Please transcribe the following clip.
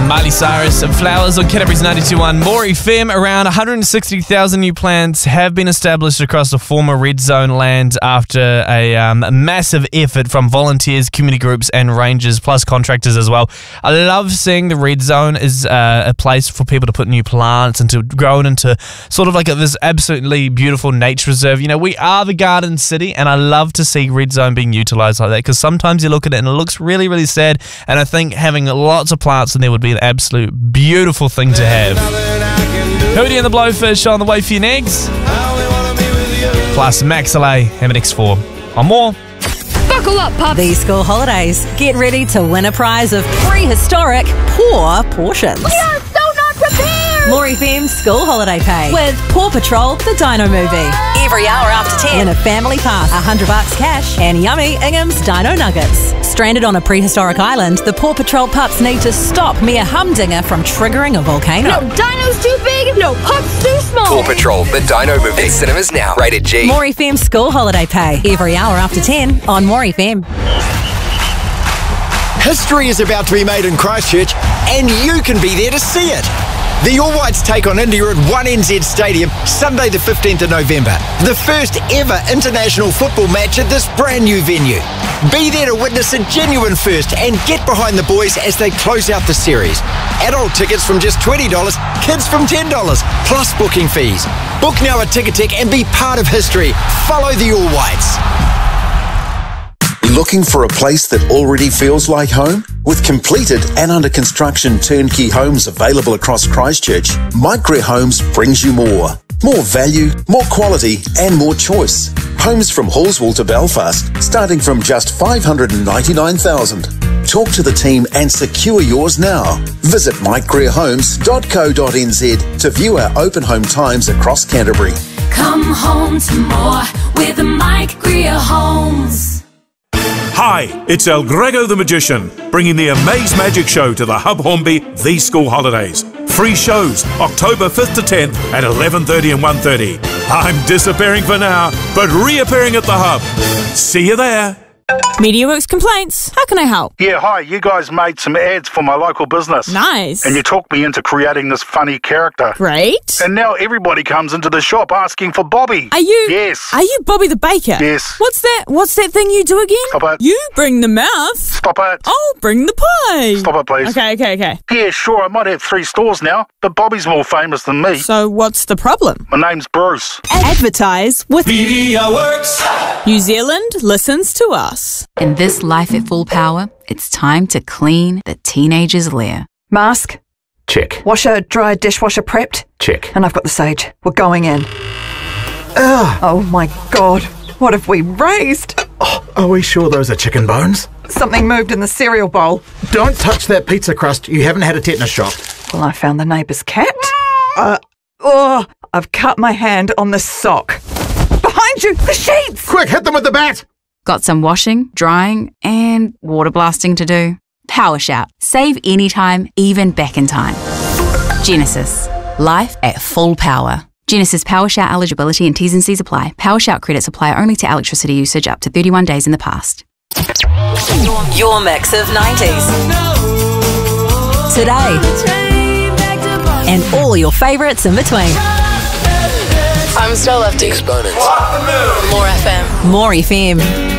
Miley Cyrus and Flowers on Canterbury's 92.1 More FM. Around 160,000 new plants have been established across the former red zone land after a massive effort from volunteers, community groups and rangers, plus contractors as well. I love seeing the red zone is a place for people to put new plants and to grow it into sort of like this absolutely beautiful nature reserve. You know, we are the Garden City, and I love to see red zone being utilised like that, because sometimes you look at it and it looks really, really sad, and I think having lots of plants in there would be an absolute beautiful thing to have. Hootie and the Blowfish on the way for your next. Plus Maxilay and X4 on More. Buckle up, pups. These school holidays, get ready to win a prize of prehistoric poor portions. We are so not prepared. More FM School Holiday Pay with Paw Patrol, the Dino Movie. Every hour after 10, win a family pass, $100 cash, and yummy Ingham's Dino Nuggets. Stranded on a prehistoric island, the Paw Patrol pups need to stop Mia Humdinger from triggering a volcano. No dino's too big, no pups too small. Paw Patrol, the Dino Movie. In cinemas now. Rated G. More FM School Holiday Pay. Every hour after 10 on More FM. History is about to be made in Christchurch, and you can be there to see it. The All Whites take on India at 1NZ Stadium Sunday the 15th of November. The first ever international football match at this brand new venue. Be there to witness a genuine first and get behind the boys as they close out the series. Adult tickets from just $20, kids from $10, plus booking fees. Book now at Ticketek and be part of history. Follow the All Whites. Looking for a place that already feels like home? With completed and under construction turnkey homes available across Christchurch, Microware Homes brings you more. More value, more quality and more choice. Homes from Hallswell to Belfast, starting from just $599,000. Talk to the team and secure yours now. Visit mycareerhomes.co.nz to view our open home times across Canterbury. Come home to more with the Mike Greer Homes. Hi, it's El Grego the Magician, bringing the Amaze Magic Show to the Hub Hornby these school holidays. Free shows, October 5th to 10th at 11:30 and 1:30. I'm disappearing for now, but reappearing at the Hub. See you there. MediaWorks complaints. How can I help? Yeah, hi. You guys made some ads for my local business. Nice. And you talked me into creating this funny character. Great. And now everybody comes into the shop asking for Bobby. Are you? Yes. Are you Bobby the Baker? Yes. What's that thing you do again? Stop it. You bring the mouth. Stop it. I'll bring the pie. Stop it, please. Okay. Yeah, sure. I might have 3 stores now, but Bobby's more famous than me. So what's the problem? My name's Bruce. Advertise with MediaWorks. New Zealand listens to us. In this life at full power, it's time to clean the teenager's lair. Mask? Check. Washer, dryer, dishwasher prepped? Check. And I've got the sage. We're going in. Ugh. Oh my God. What have we raised? Oh, are we sure those are chicken bones? Something moved in the cereal bowl. Don't touch that pizza crust. You haven't had a tetanus shot. Well, I found the neighbour's cat. I've cut my hand on the sock. Behind you, the sheets! Quick, hit them with the bat! Got some washing, drying, and water blasting to do? Power Shout. Save anytime, even back in time. Genesis. Life at full power. Genesis Power Shout eligibility and T's and C's apply. Power Shout credits apply only to electricity usage up to 31 days in the past. Your mix of 90s. Today. And all your favourites in between. I'm still left. Exponents. More FM. More FM.